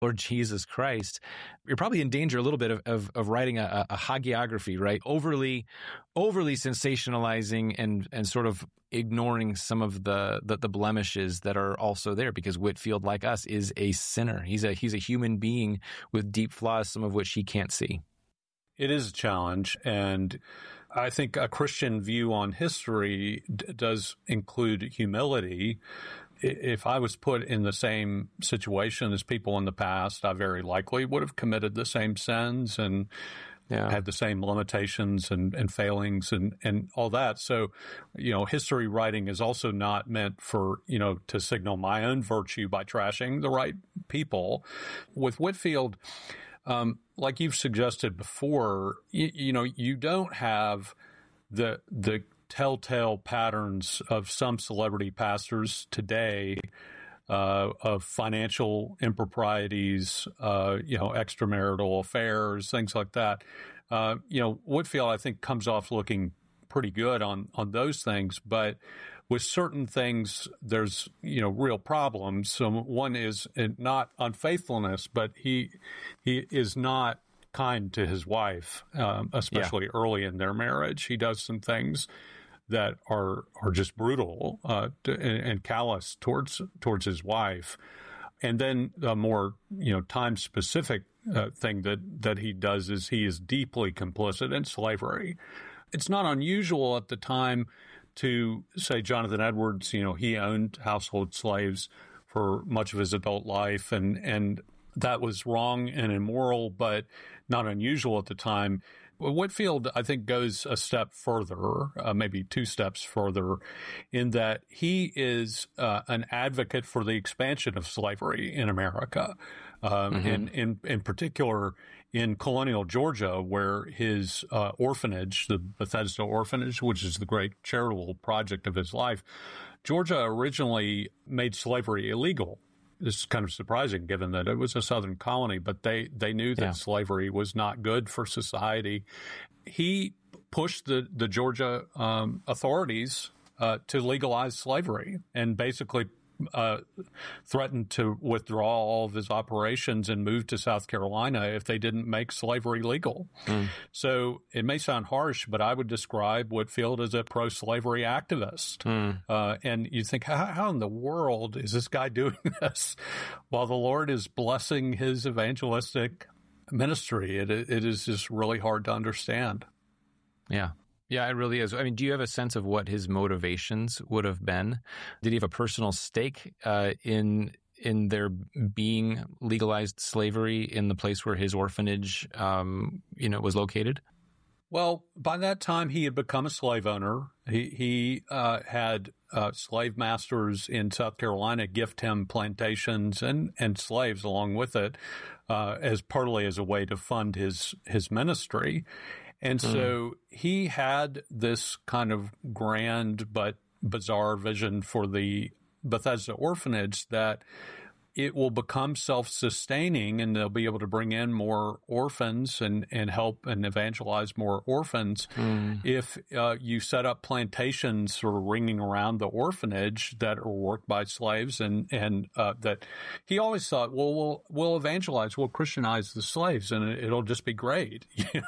Lord Jesus Christ, you're probably in danger a little bit of writing a hagiography, right? Overly sensationalizing and sort of ignoring some of the blemishes that are also there, because Whitefield, like us, is a sinner. He's a human being with deep flaws, some of which he can't see. It is a challenge, and I think a Christian view on history does include humility. If I was put in the same situation as people in the past, I very likely would have committed the same sins and had the same limitations and failings and all that. So, history writing is also not meant for, to signal my own virtue by trashing the right people. With Whitefield, like you've suggested before, you don't have the telltale patterns of some celebrity pastors today, of financial improprieties, extramarital affairs, things like that. Whitefield, I think, comes off looking pretty good on those things, but with certain things, there's, real problems. So one is not unfaithfulness, but he is not kind to his wife, especially early in their marriage. He does some things that are just brutal and callous towards his wife. And then the more time specific thing that he does is he is deeply complicit in slavery. It's not unusual at the time to say Jonathan Edwards, he owned household slaves for much of his adult life, and that was wrong and immoral, but not unusual at the time. Whitefield, I think, goes a step further, maybe two steps further, in that he is an advocate for the expansion of slavery in America, and in particular in colonial Georgia, where his orphanage, the Bethesda Orphanage, which is the great charitable project of his life, Georgia originally made slavery illegal. This is kind of surprising given that it was a Southern colony, but they knew that slavery was not good for society. He pushed the Georgia authorities to legalize slavery and basically threatened to withdraw all of his operations and move to South Carolina if they didn't make slavery legal. So it may sound harsh, but I would describe Whitefield as a pro-slavery activist. And you think, how in the world is this guy doing this while the Lord is blessing his evangelistic ministry? It is just really hard to understand. Yeah. Yeah, it really is. I mean, do you have a sense of what his motivations would have been? Did he have a personal stake in there being legalized slavery in the place where his orphanage, was located? Well, by that time, he had become a slave owner. He had slave masters in South Carolina gift him plantations and slaves along with it, as partly as a way to fund his ministry. And so he had this kind of grand but bizarre vision for the Bethesda Orphanage that it will become self-sustaining and they'll be able to bring in more orphans and help and evangelize more orphans if you set up plantations sort of ringing around the orphanage that are worked by slaves and that he always thought, well, we'll evangelize, we'll Christianize the slaves and it'll just be great.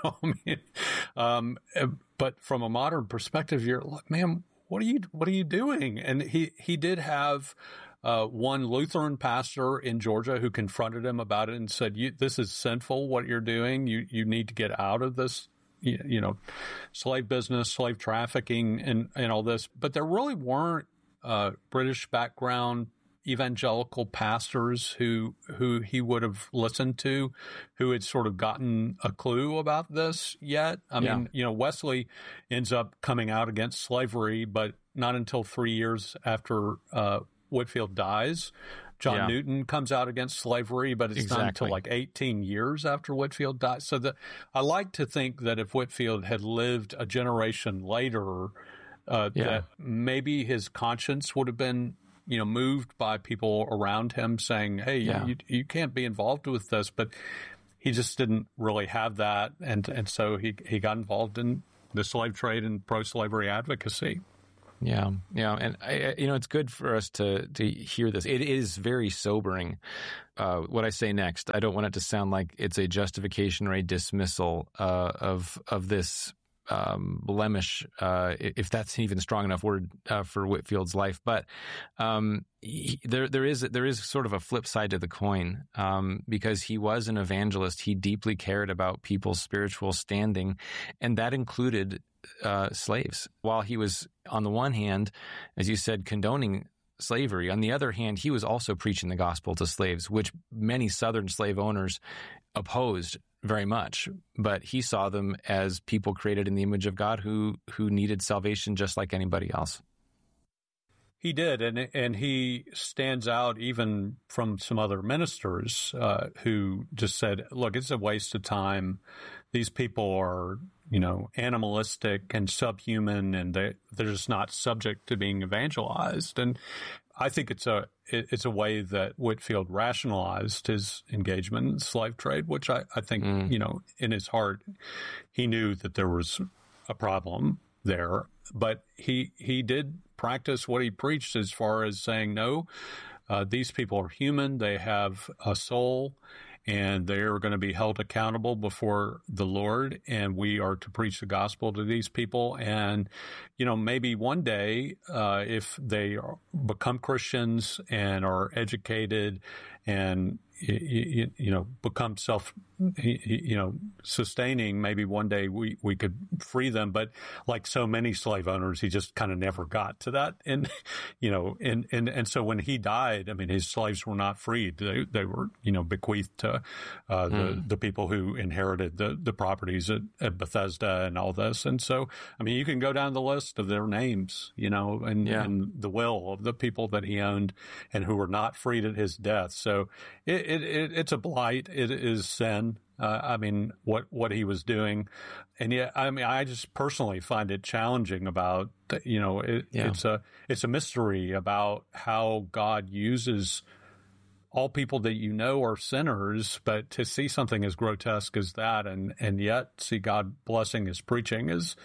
But from a modern perspective, you're like, man, what are you doing? And he did have one Lutheran pastor in Georgia who confronted him about it and said, this is sinful what you're doing. You need to get out of this, slave business, slave trafficking and all this. But there really weren't British background evangelical pastors who he would have listened to, who had sort of gotten a clue about this yet. I mean, Wesley ends up coming out against slavery, but not until 3 years after Whitefield dies. John Newton comes out against slavery, but it's not until like 18 years after Whitefield dies. So I like to think that if Whitefield had lived a generation later, that maybe his conscience would have been moved by people around him saying, hey, you can't be involved with this. But he just didn't really have that. And so he got involved in the slave trade and pro-slavery advocacy. Yeah, and it's good for us to hear this. It is very sobering. What I say next, I don't want it to sound like it's a justification or a dismissal of this blemish, if that's even a strong enough word for Whitfield's life. But there is sort of a flip side to the coin, because he was an evangelist. He deeply cared about people's spiritual standing, and that included slaves. While he was, on the one hand, as you said, condoning slavery, on the other hand, he was also preaching the gospel to slaves, which many Southern slave owners opposed very much. But he saw them as people created in the image of God who needed salvation just like anybody else. He did, and he stands out even from some other ministers who just said, look, it's a waste of time. These people are, animalistic and subhuman, and they're just not subject to being evangelized. And I think it's a way that Whitefield rationalized his engagement in the slave trade, which I think, in his heart, he knew that there was a problem there. But he did practice what he preached, as far as saying, no, these people are human. They have a soul, and they're going to be held accountable before the Lord, and we are to preach the gospel to these people. And, maybe one day, if they become Christians and are educated and, become sustaining, maybe one day we could free them. But like so many slave owners, he just kind of never got to that. And, and so when he died, I mean, his slaves were not freed. They were, bequeathed to the people who inherited the properties at Bethesda and all this. And so, I mean, you can go down the list of their names, and the will of the people that he owned and who were not freed at his death. So it's a blight. It is sin. What he was doing. And yet, I just personally find it challenging about, it's a mystery about how God uses all people that are sinners, but to see something as grotesque as that and yet see God blessing his preaching it's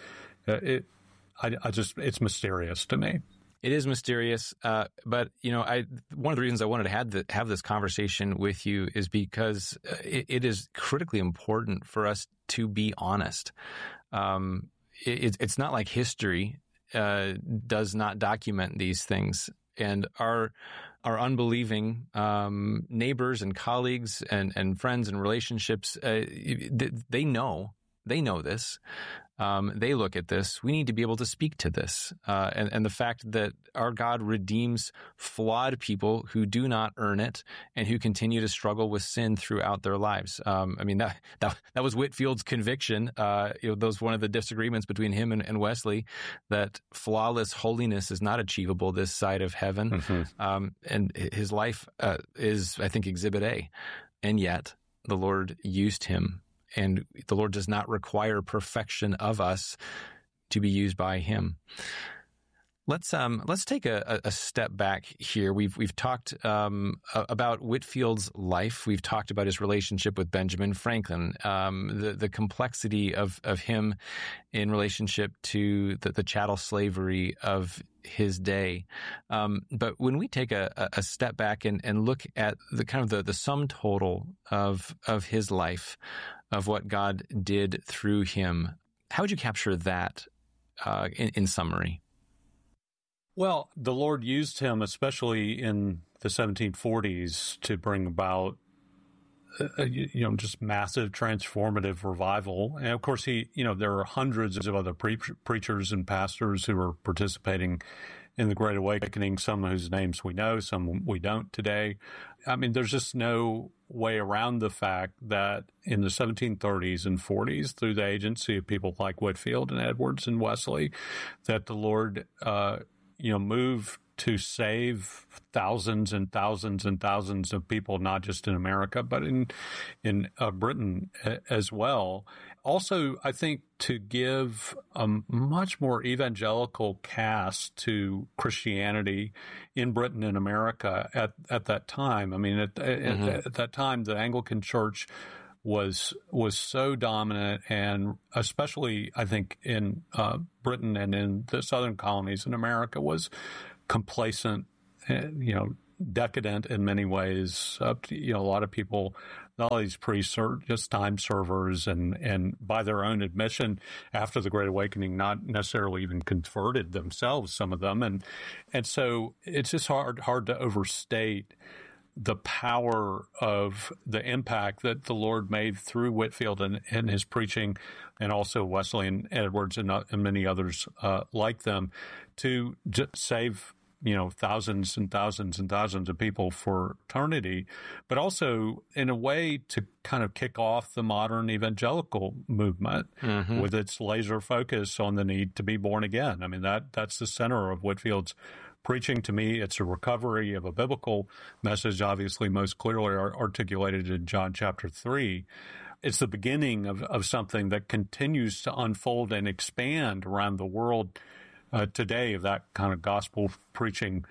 mysterious to me. It is mysterious, but one of the reasons I wanted to have this conversation with you is because it is critically important for us to be honest. It's not like history does not document these things, and our unbelieving neighbors and colleagues and friends and relationships, they know this. They look at this. We need to be able to speak to this. And the fact that our God redeems flawed people who do not earn it and who continue to struggle with sin throughout their lives. That was Whitefield's conviction. That was one of the disagreements between him and Wesley, that flawless holiness is not achievable this side of heaven. Mm-hmm. And his life is, I think, Exhibit A. And yet the Lord used him. And the Lord does not require perfection of us to be used by him. Let's take a step back here. We've talked about Whitefield's life. We've talked about his relationship with Benjamin Franklin, the complexity of him in relationship to the chattel slavery of his day. But when we take a step back and look at the kind of the sum total of his life, of what God did through him, how would you capture that in summary? Well, the Lord used him, especially in the 1740s, to bring about, just massive transformative revival. And of course, there are hundreds of other preachers and pastors who are participating in the Great Awakening, some whose names we know, some we don't today. I mean, there's just no way around the fact that in the 1730s and 40s, through the agency of people like Whitefield and Edwards and Wesley, that the Lord, moved to save thousands and thousands and thousands of people, not just in America, but in Britain as well. Also, I think to give a much more evangelical cast to Christianity in Britain and America at that time. I mean, at that time, the Anglican Church was so dominant, and especially I think in Britain and in the southern colonies in America, was complacent, decadent in many ways. A lot of people, all these priests are just time servers, and by their own admission, after the Great Awakening, not necessarily even converted themselves, some of them, and so it's just hard to overstate the power of the impact that the Lord made through Whitefield and his preaching, and also Wesley and Edwards and many others like them, to save thousands and thousands and thousands of people for eternity, but also in a way to kind of kick off the modern evangelical movement with its laser focus on the need to be born again. I mean, that's the center of Whitefield's preaching. To me, it's a recovery of a biblical message, obviously most clearly articulated in John chapter 3. It's the beginning of something that continues to unfold and expand around the world today, of that kind of gospel preaching,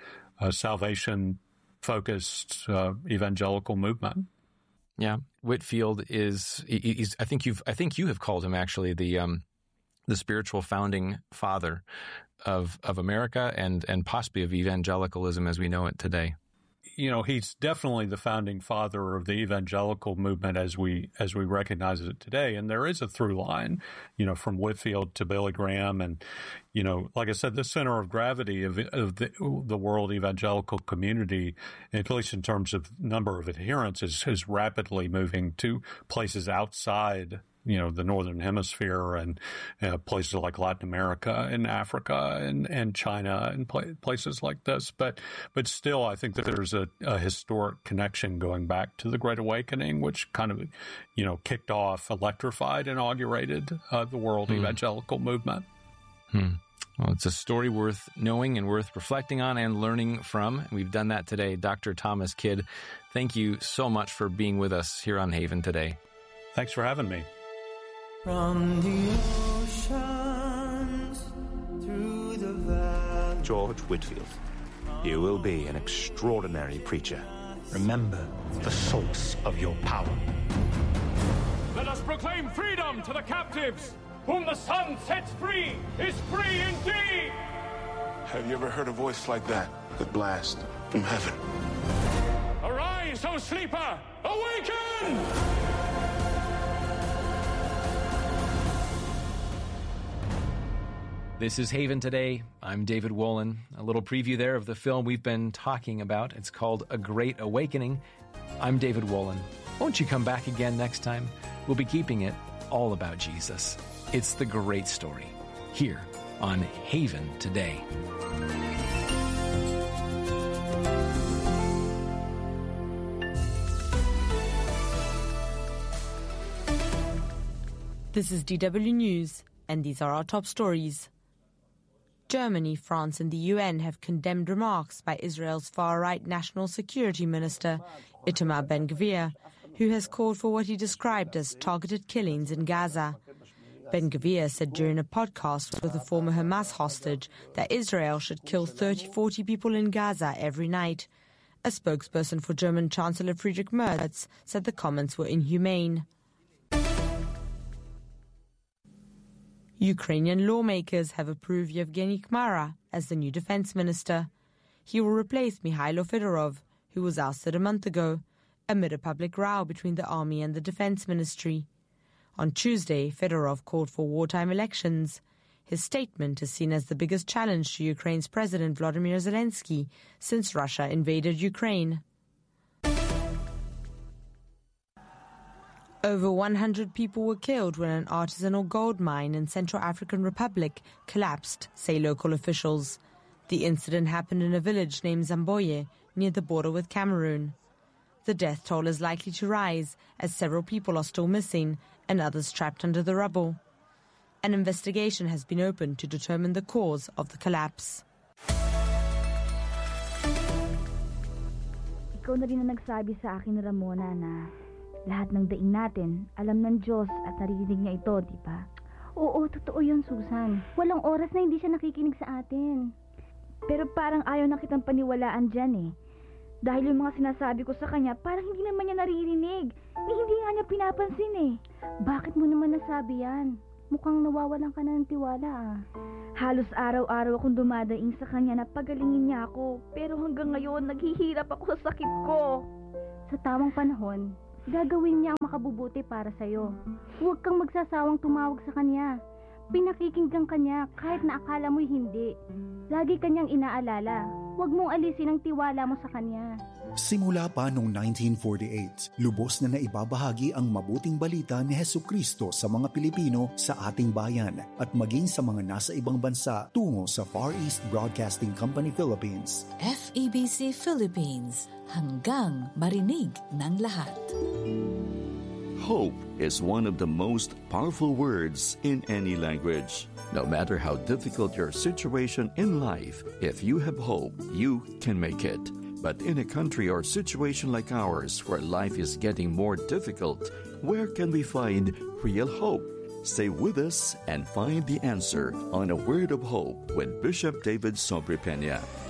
salvation-focused evangelical movement. Yeah, Whitefield is. I think you have called him actually the spiritual founding father of America and possibly of evangelicalism as we know it today. He's definitely the founding father of the evangelical movement as we recognize it today. And there is a through line, from Whitefield to Billy Graham. And, like I said, the center of gravity of the world evangelical community, at least in terms of number of adherents, is rapidly moving to places outside the Northern Hemisphere, and places like Latin America and Africa and China and places like this. But still, I think that there's a historic connection going back to the Great Awakening, which kind of, kicked off, electrified, inaugurated the world evangelical movement. Well, it's a story worth knowing and worth reflecting on and learning from. We've done that today. Dr. Thomas Kidd, thank you so much for being with us here on Haven today. Thanks for having me. From the oceans through the valley. George Whitefield, you will be an extraordinary preacher. Remember the source of your power. Let us proclaim freedom to the captives. Whom the sun sets free is free indeed. Have you ever heard a voice like that? The blast from heaven. Arise, O sleeper! Awaken! This is Haven Today. I'm David Wolin. A little preview there of the film we've been talking about. It's called A Great Awakening. I'm David Wolin. Won't you come back again next time? We'll be keeping it all about Jesus. It's the great story here on Haven Today. This is DW News, and these are our top stories. Germany, France and the UN have condemned remarks by Israel's far-right National Security Minister, Itamar Ben-Gvir, who has called for what he described as targeted killings in Gaza. Ben-Gvir said during a podcast with a former Hamas hostage that Israel should kill 30-40 people in Gaza every night. A spokesperson for German Chancellor Friedrich Merz said the comments were inhumane. Ukrainian lawmakers have approved Yevgeny Khmara as the new defense minister. He will replace Mikhailo Fedorov, who was ousted a month ago, amid a public row between the army and the defense ministry. On Tuesday, Fedorov called for wartime elections. His statement is seen as the biggest challenge to Ukraine's President Volodymyr Zelensky since Russia invaded Ukraine. Over 100 people were killed when an artisanal gold mine in Central African Republic collapsed, say local officials. The incident happened in a village named Zamboye, near the border with Cameroon. The death toll is likely to rise, as several people are still missing and others trapped under the rubble. An investigation has been opened to determine the cause of the collapse. Ikaw na rin ang nagsabi sa akin, Ramona, na lahat ng daing natin, alam ng Diyos at naririnig niya ito, di ba? Oo, totoo yun, Susan. Walang oras na hindi siya nakikinig sa atin. Pero parang ayaw na kitang paniwalaan dyan eh. Dahil yung mga sinasabi ko sa kanya, parang hindi naman niya naririnig. Hindi nga niya pinapansin eh. Bakit mo naman nasabi yan? Mukhang nawawalan ka na ng tiwala. Halos araw-araw akong dumadaing sa kanya na pagalingin niya ako. Pero hanggang ngayon, naghihirap ako sa sakit ko. Sa tamang panahon, gagawin niya ang makabubuti para sa'yo. Huwag kang magsasawang tumawag sa kanya. Pinakikinggan ka niya kahit na akala mo'y hindi. Lagi kanyang inaalala. Huwag mong alisin ang tiwala mo sa kanya. Simula pa noong 1948, lubos na naibabahagi ang mabuting balita ni Hesukristo sa mga Pilipino sa ating bayan at maging sa mga nasa ibang bansa tungo sa Far East Broadcasting Company Philippines. FEBC Philippines, hanggang marinig ng lahat. Hope is one of the most powerful words in any language. No matter how difficult your situation in life, if you have hope, you can make it. But in a country or situation like ours where life is getting more difficult, where can we find real hope? Stay with us and find the answer on A Word of Hope with Bishop David Sobrepena.